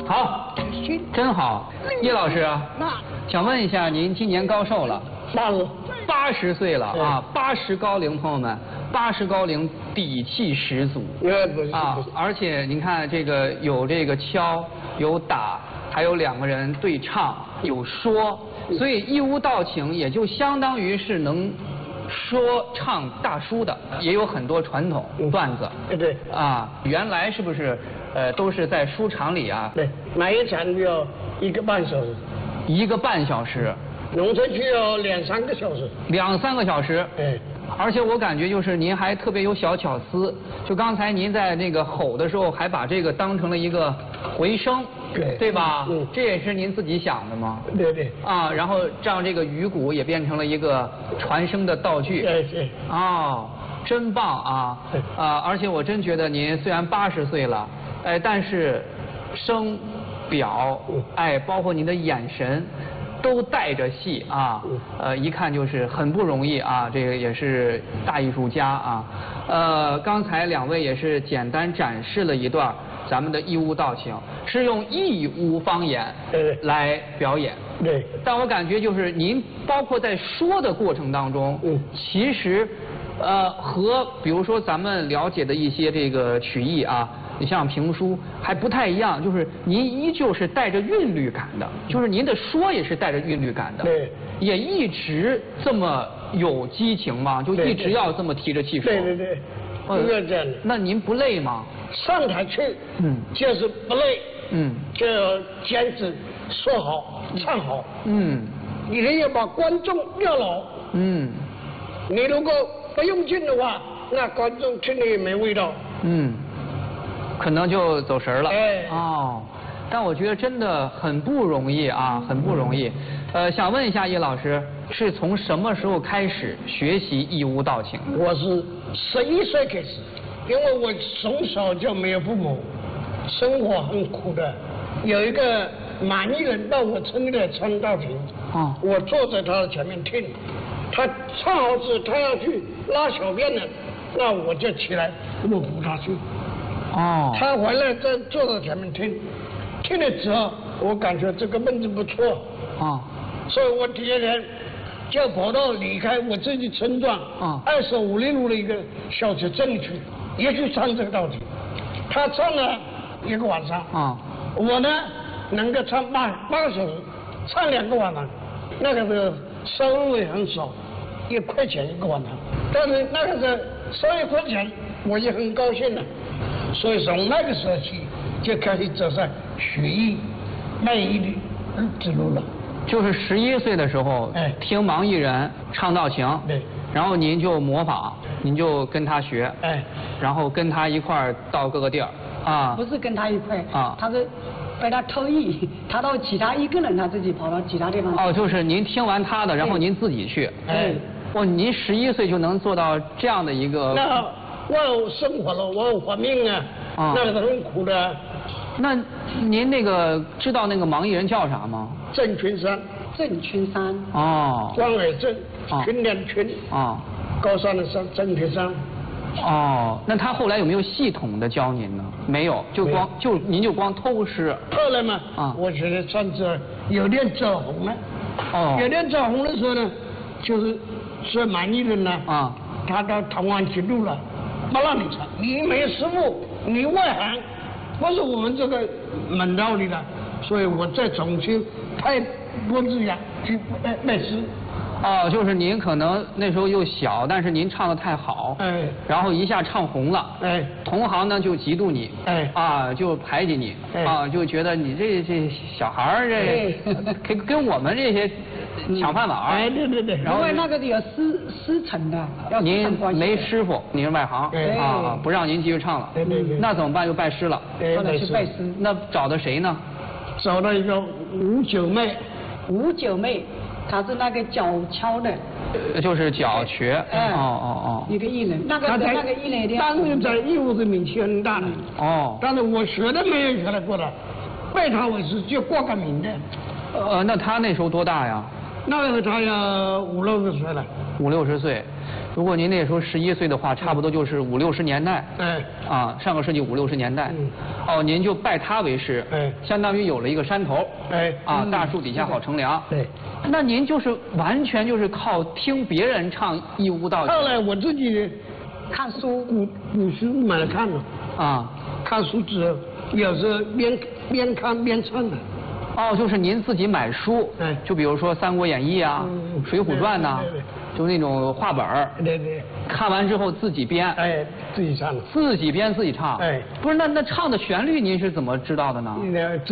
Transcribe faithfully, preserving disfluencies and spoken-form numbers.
好，真好。叶老师啊，想问一下，您今年高寿了？ 八十， 八十岁了啊！八十高龄，朋友们，八十高龄，底气十足啊！而且您看，这个有这个敲，有打，还有两个人对唱，有说，所以义乌道情也就相当于是能说唱大叔的，也有很多传统段子。 对对。啊， 原来是不是呃都是在书场里啊？ 对，买一场就要一个半小时。 一个半小时。 农村区要两三个小时。 两三个小时。 哎。 而且我感觉就是您还特别有小巧思，就刚才您在那个吼的时候，还把这个当成了一个回声， 对对吧？ 嗯， 这也是您自己想的吗？ 对对。 啊，然后让这个鱼鼓也变成了一个传声的道具。 对对。 哦，真棒啊！啊，而且我真觉得您虽然八十岁了，哎，但是声、表，哎，包括您的眼神。都带着戏啊，呃，一看就是很不容易啊，这个也是大艺术家啊。呃，刚才两位也是简单展示了一段咱们的义乌道情，是用义乌方言来表演。 对。 但我感觉就是您包括在说的过程当中， 嗯， 其实呃和比如说咱们了解的一些这个曲艺啊。你像评书还不太一样，就是您依旧是带着韵律感的，就是您的说也是带着韵律感的， 对， 也一直这么有激情吗？就一直要这么提着气说。 对对对，应该这样的。 那您不累吗？ 上台去， 嗯， 就是不累， 嗯， 就要坚持说好、唱好， 嗯， 你一定要把观众要牢， 嗯， 你如果不用劲的话，那观众听了也没味道， 嗯。可能就走神了。 哎， 哦，但我觉得真的很不容易啊，很不容易。呃，想问一下叶老师，是从什么时候开始学习义乌道情？ 我是十一岁开始，因为我从小就没有父母，生活很苦的。有一个满意人到我村里来唱道情， 哦， 我坐在他的前面听，他唱好之后他要去拉小便了，那我就起来我扶他去。 哦， 他回来再坐在前面听，听了之后，我感觉这个闷子不错。 哦， 所以我第二天就跑到离开我自己村庄， 哦， 二十五里路的一个小村镇去，也去唱这个道情。他唱了一个晚上， 哦， 我呢能够唱八八个小时，唱两个晚上，那个时候收入也很少，一块钱一个晚上，但是那个时候收一块钱，我也很高兴了。所以从那个时候起，就开始走上学艺、卖艺的之路了。 就是十一岁的时候， 哎， 听盲艺人唱道情， 对， 然后您就模仿，您就跟他学， 哎， 然后跟他一块儿到各个地儿，啊， 不是跟他一块啊， 他是被他偷艺，他到其他一个人他自己跑到其他地方。 哦，就是您听完他的，然后您自己去， 哎， 哦，您十一岁就能做到这样的一个。 那我有生活了，我有活命啊， 啊， 那个很苦的。 那您那个知道那个盲艺人叫啥吗？ 郑群山。 郑群山。 哦。 关伟郑，群连群。 哦。 高山的山，郑群山。 哦，那他后来有没有系统的教您呢？没有，就光就您就光偷师。 后来嘛， 啊， 我觉得算是有点走红了。 哦。 有点走红的时候呢，就是是满意人呢。 啊。 他到台湾去录了。不让你唱，你没有师傅，你外行，不是我们这个门道里的，所以我在重庆派郭志阳去拜拜师。 哦，就是您可能那时候又小，但是您唱得太好， 哎， 然后一下唱红了， 哎， 同行呢就嫉妒你， 哎， 啊，就排挤你， 哎， 啊，就觉得你这这小孩儿这跟跟我们这些抢饭碗， 哎，对对对， 然后因为那个有师师承的，要您没师傅，您是外行， 哎、 啊，不让您继续唱了， 对对对， 那怎么办？又拜师了， 哎， 后来去拜师， 那找的谁呢？ 找到一个吴九妹， 吴九妹。他是那个脚敲的， 呃，就是脚瘸， 哎， 哦哦哦， 一个艺人，那个那个艺人的， 当年在义乌的名气很大的， 哦， 但是我学的没有学得过的，拜他为师就挂个名的。 呃，那他那时候多大呀？ 那个时候他要五六十岁了。 五六十岁，如果您那时候十一岁的话，差不多就是五六十年代。 哎。 啊，上个世纪五六十年代。 嗯。 哦，您就拜他为师。 哎。 相当于有了一个山头。 哎。 啊，大树底下好乘凉。 对。 那您就是完全就是靠听别人唱义乌道。 后来我自己看书，古古书买来看了。 啊。 看书之后，有时候边边看边唱的。 哦，就是您自己买书， 哎， 就比如说《三国演义》啊， 嗯 《水浒传》呐， 对对对就那种话本儿。 对对。 看完之后自己编。 哎，自己唱。 自己编自己唱。 哎。 不是，那那唱的旋律您是怎么知道的呢？ 那自